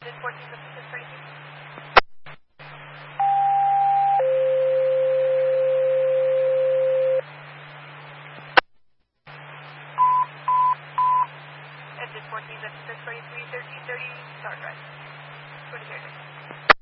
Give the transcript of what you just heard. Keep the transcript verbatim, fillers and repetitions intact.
fourteen, this is thirty-two. Engine fourteen, this is thirty-three, thirteen thirty, start drive. twenty thirty.